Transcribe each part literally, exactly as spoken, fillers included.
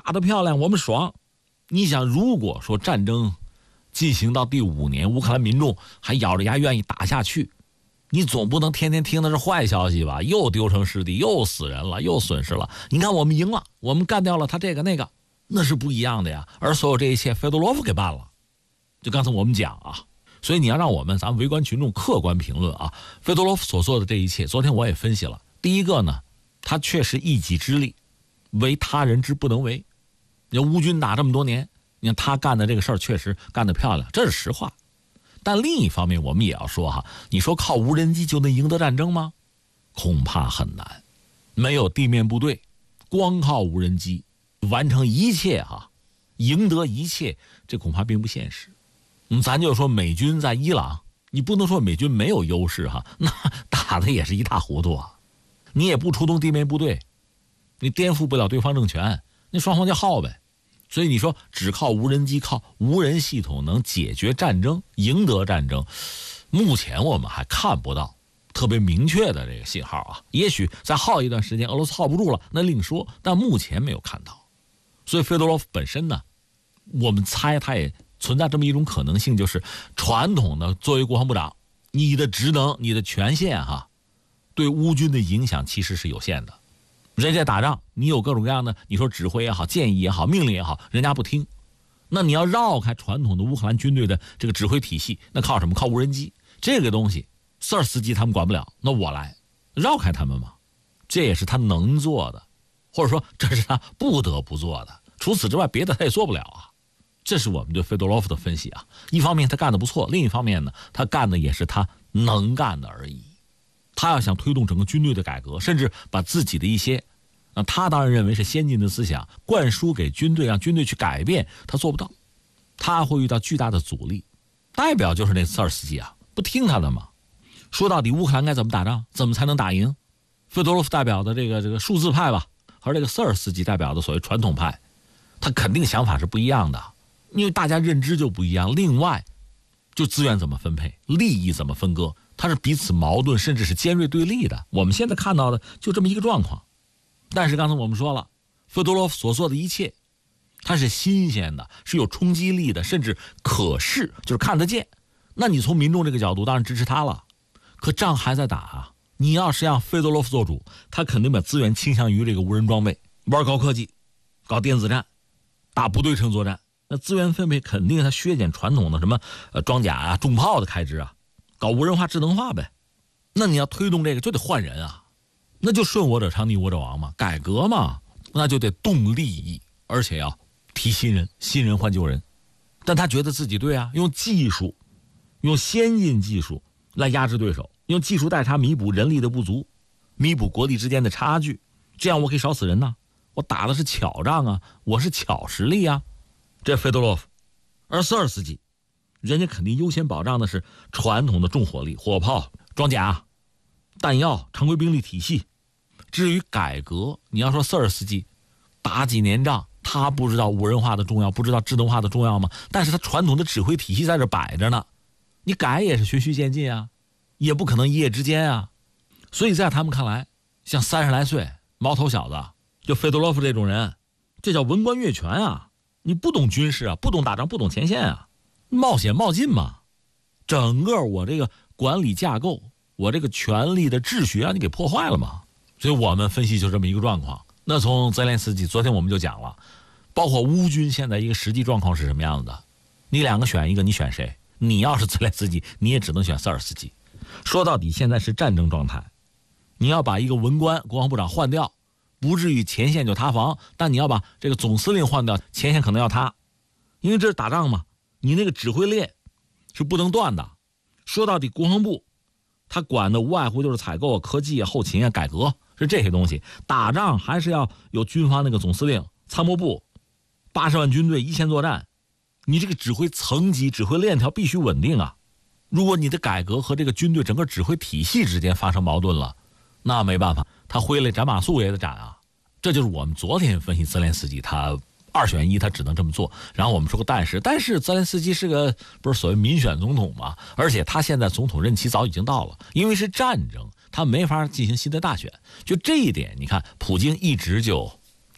打得漂亮，我们爽。你想，如果说战争进行到第五年，乌克兰民众还咬着牙愿意打下去，你总不能天天听的是坏消息吧？又丢成尸体，又死人了，又损失了。你看我们赢了，我们干掉了他这个那个，那是不一样的呀。而所有这一切，费多罗夫给办了。就刚才我们讲啊，所以你要让我们咱们围观群众客观评论啊，费多罗夫所做的这一切，昨天我也分析了。第一个呢，他确实一己之力，为他人之不能为。你乌军打这么多年，你看他干的这个事儿确实干得漂亮，这是实话。但另一方面，我们也要说哈，你说靠无人机就能赢得战争吗？恐怕很难。没有地面部队，光靠无人机完成一切哈，赢得一切，这恐怕并不现实。嗯，咱就说美军在伊朗，你不能说美军没有优势哈，那打的也是一塌糊涂啊。你也不出动地面部队，你颠覆不了对方政权，那双方就耗呗。所以你说只靠无人机、靠无人系统能解决战争、赢得战争，目前我们还看不到特别明确的这个信号啊。也许再耗一段时间，俄罗斯耗不住了，那另说。但目前没有看到。所以费多罗夫本身呢，我们猜他也存在这么一种可能性，就是传统的作为国防部长，你的职能、你的权限哈，对乌军的影响其实是有限的。人家打仗，你有各种各样的，你说指挥也好，建议也好，命令也好，人家不听。那你要绕开传统的乌克兰军队的这个指挥体系，那靠什么？靠无人机。这个东西，瑟尔斯基他们管不了，那我来绕开他们嘛。这也是他能做的，或者说这是他不得不做的。除此之外，别的他也做不了啊。这是我们对费多罗夫的分析啊。一方面他干得不错，另一方面呢，他干的也是他能干的而已。他要想推动整个军队的改革，甚至把自己的一些，那他当然认为是先进的思想灌输给军队，让军队去改变，他做不到，他会遇到巨大的阻力。代表就是那瑟尔斯基啊，不听他的嘛。说到底，乌克兰该怎么打仗，怎么才能打赢？费多罗夫代表的这个这个数字派吧，和这个瑟尔斯基代表的所谓传统派，他肯定想法是不一样的，因为大家认知就不一样。另外，就资源怎么分配，利益怎么分割，它是彼此矛盾，甚至是尖锐对立的。我们现在看到的就这么一个状况。但是刚才我们说了，费多罗夫所做的一切，它是新鲜的，是有冲击力的，甚至可视，就是看得见。那你从民众这个角度当然支持他了。可仗还在打啊，你要是让费多罗夫做主，他肯定把资源倾向于这个无人装备，玩高科技，搞电子战，打不对称作战。那资源分配肯定他削减传统的什么呃装甲啊、重炮的开支啊，搞无人化、智能化呗。那你要推动这个，就得换人啊，那就顺我者昌，逆我者亡嘛，改革嘛，那就得动利益，而且要提新人，新人换旧人。但他觉得自己对啊，用技术，用先进技术来压制对手，用技术代差弥补人力的不足，弥补国力之间的差距，这样我可以少死人呐。我打的是巧仗啊，我是巧实力啊。这费多罗夫，而瑟尔斯基，人家肯定优先保障的是传统的重火力、火炮、装甲、弹药、常规兵力体系。至于改革，你要说瑟尔斯基打几年仗，他不知道无人化的重要，不知道智能化的重要吗？但是他传统的指挥体系在这摆着呢，你改也是循序渐进啊，也不可能一夜之间啊。所以在他们看来，像三十来岁毛头小子，就费多罗夫这种人，这叫文官越权啊。你不懂军事啊，不懂打仗，不懂前线啊，冒险冒进嘛。整个我这个管理架构，我这个权力的秩序让你给破坏了嘛。所以我们分析就这么一个状况。那从泽连斯基，昨天我们就讲了，包括乌军现在一个实际状况是什么样的。你两个选一个，你选谁？你要是泽连斯基，你也只能选瑟尔斯基。说到底，现在是战争状态，你要把一个文官、国防部长换掉，不至于前线就塌房，但你要把这个总司令换掉，前线可能要塌，因为这是打仗嘛，你那个指挥链是不能断的。说到底，国防部他管的无外乎就是采购、科技、后勤啊、改革，是这些东西。打仗还是要有军方那个总司令、参谋部，八十万军队一线作战，你这个指挥层级、指挥链条必须稳定啊。如果你的改革和这个军队整个指挥体系之间发生矛盾了，那没办法，他挥来斩马谡也得斩啊。这就是我们昨天分析泽连斯基，他二选一，他只能这么做。然后我们说个但是，但是泽连斯基是个不是所谓民选总统嘛，而且他现在总统任期早已经到了，因为是战争，他没法进行新的大选。就这一点，你看普京一直就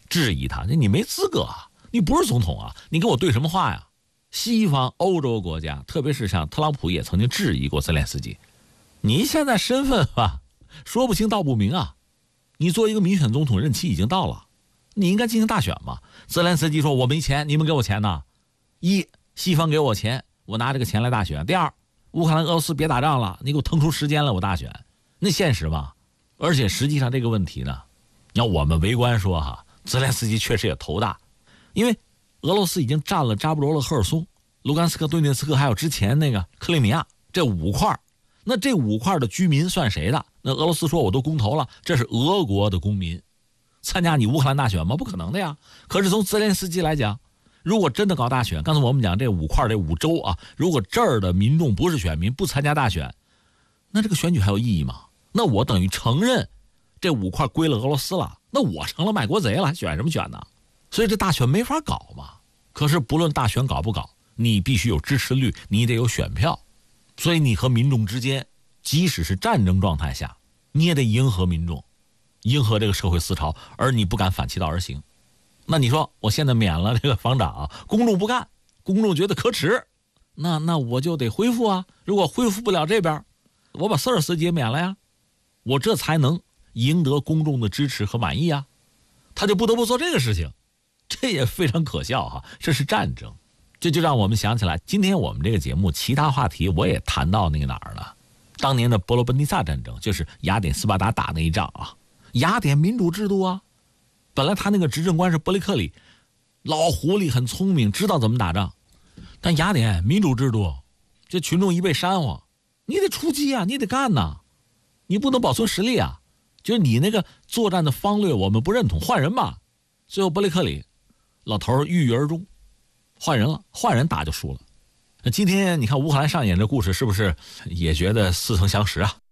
质疑他，你没资格啊，你不是总统啊，你跟我对什么话呀？西方欧洲国家，特别是像特朗普也曾经质疑过泽连斯基，你现在身份啊，说不清道不明啊，你做一个民选总统任期已经到了，你应该进行大选嘛。泽连斯基说我没钱，你们给我钱呢？一，西方给我钱，我拿这个钱来大选。第二，乌克兰俄罗斯别打仗了，你给我腾出时间来我大选，那现实吗？而且实际上这个问题呢，要我们围观说哈，泽连斯基确实也头大，因为俄罗斯已经占了扎波罗热、赫尔松、卢甘斯克、顿涅茨克，还有之前那个克里米亚这五块。那这五块的居民算谁的？那俄罗斯说我都公投了，这是俄国的公民，参加你乌克兰大选吗？不可能的呀。可是从泽连斯基来讲，如果真的搞大选，刚才我们讲这五块这五州啊，如果这儿的民众不是选民，不参加大选，那这个选举还有意义吗？那我等于承认这五块归了俄罗斯了，那我成了卖国贼了，还选什么选呢？所以这大选没法搞嘛。可是不论大选搞不搞，你必须有支持率，你得有选票，所以你和民众之间，即使是战争状态下，你也得迎合民众，迎合这个社会思潮，而你不敢反其道而行。那你说我现在免了这个防长，公众不干，公众觉得可耻，那那我就得恢复啊。如果恢复不了这边，我把瑟尔斯基也免了呀，我这才能赢得公众的支持和满意啊。他就不得不做这个事情，这也非常可笑哈。这是战争，这就让我们想起来，今天我们这个节目其他话题我也谈到那个哪儿了，当年的伯罗奔尼撒战争，就是雅典斯巴达打那一仗啊。雅典民主制度啊，本来他那个执政官是伯利克里，老狐狸很聪明，知道怎么打仗。但雅典民主制度，这群众一被煽惑，你得出击啊，你得干呐、啊，你不能保存实力啊。就是你那个作战的方略我们不认同，换人吧。最后伯利克里老头郁郁而终，换人了，换人打就输了。那今天你看乌克兰上演这故事，是不是也觉得似曾相识啊？